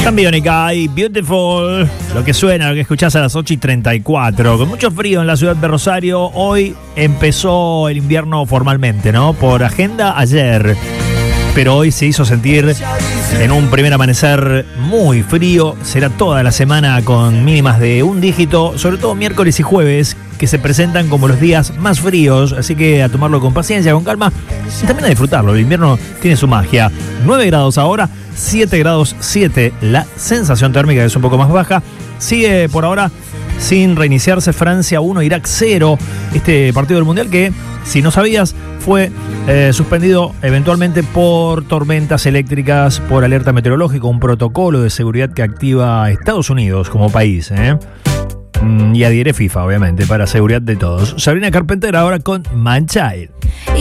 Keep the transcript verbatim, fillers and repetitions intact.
Cambiónica y Beautiful, lo que suena, lo que escuchás a las ocho y treinta y cuatro. Con mucho frío en la ciudad de Rosario, hoy empezó el invierno formalmente, ¿no? Por agenda ayer, pero hoy se hizo sentir en un primer amanecer muy frío. Será toda la semana con mínimas de un dígito, sobre todo miércoles y jueves, que se presentan como los días más fríos, así que a tomarlo con paciencia, con calma y también a disfrutarlo. El invierno tiene su magia. nueve grados ahora, siete grados siete la sensación térmica, es un poco más baja. Sigue por ahora sin reiniciarse Francia uno, Irak cero, este partido del Mundial que, si no sabías, fue eh, suspendido eventualmente por tormentas eléctricas, por alerta meteorológica, un protocolo de seguridad que activa Estados Unidos como país, ¿eh? Y adhiere FIFA, obviamente, para seguridad de todos. Sabrina Carpenter ahora con Man Child.